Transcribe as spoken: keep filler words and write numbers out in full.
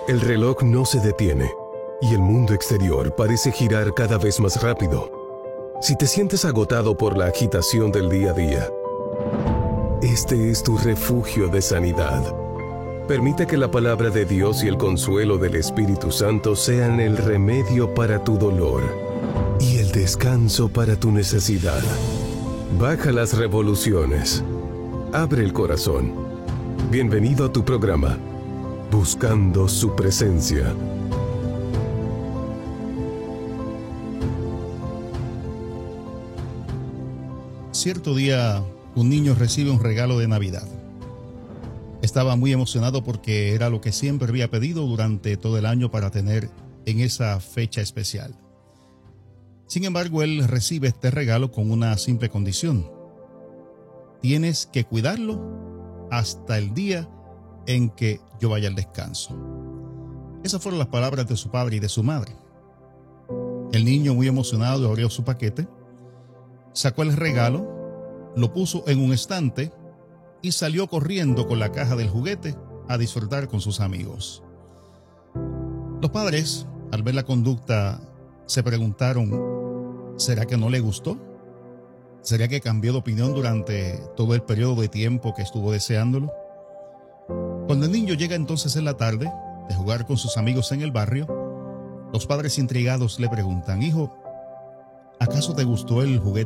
El reloj no se detiene y el mundo exterior parece girar cada vez más rápido. Si te sientes agotado por la agitación del día a día, este es tu refugio de sanidad. Permite que la palabra de Dios y el consuelo del Espíritu Santo sean el remedio para tu dolor y el descanso para tu necesidad. Baja las revoluciones. Abre el corazón. Bienvenido a tu programa, Buscando su Presencia. Cierto día, un niño recibe un regalo de Navidad. Estaba muy emocionado porque era lo que siempre había pedido durante todo el año para tener en esa fecha especial. Sin embargo, él recibe este regalo con una simple condición. Tienes que cuidarlo hasta el día en que yo vaya al descanso. Esas fueron las palabras de su padre y de su madre. El niño, muy emocionado, abrió su paquete, sacó el regalo, lo puso en un estante y salió corriendo con la caja del juguete a disfrutar con sus amigos. Los padres, al ver la conducta, se preguntaron, ¿será que no le gustó? ¿Será que cambió de opinión durante todo el periodo de tiempo que estuvo deseándolo? Cuando el niño llega entonces en la tarde de jugar con sus amigos en el barrio, los padres intrigados le preguntan, hijo, ¿acaso te gustó el juguete